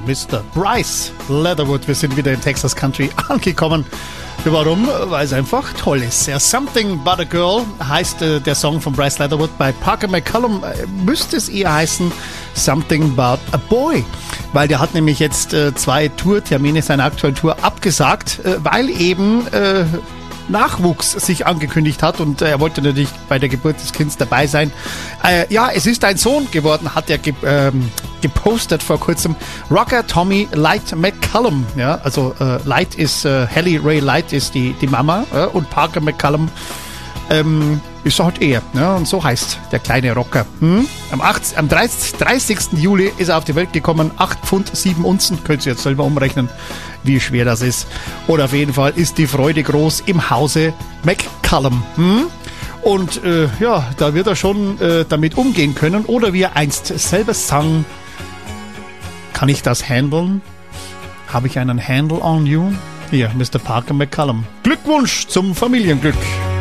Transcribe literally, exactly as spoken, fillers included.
Mister Bryce Leatherwood. Wir sind wieder in Texas Country angekommen. Warum? Weil es einfach toll ist. Ja, Something But a Girl heißt äh, der Song von Bryce Leatherwood. Bei Parker McCollum äh, müsste es eher heißen Something But a Boy. Weil der hat nämlich jetzt äh, zwei Tourtermine seiner aktuellen Tour abgesagt, äh, weil eben äh, Nachwuchs sich angekündigt hat und äh, er wollte natürlich bei der Geburt des Kindes dabei sein. Äh, ja, es ist ein Sohn geworden, hat er ge- ähm, gepostet vor kurzem. Rocker Tommy Light McCollum. Ja, also äh, Light ist, äh, Hallie Ray Light ist die, die Mama äh, und Parker McCollum ähm, ist halt er. Ja, und so heißt der kleine Rocker. Hm? Am, acht, am dreißigsten Juli ist er auf die Welt gekommen. acht Pfund sieben Unzen. Könnt ihr jetzt selber umrechnen, wie schwer das ist. Oder auf jeden Fall ist die Freude groß im Hause McCollum. Hm? Und äh, ja, da wird er schon äh, damit umgehen können. Oder wie er einst selber sang, kann ich das handeln? Habe ich einen Handle on you? Hier, Mister Parker McCollum. Glückwunsch zum Familienglück.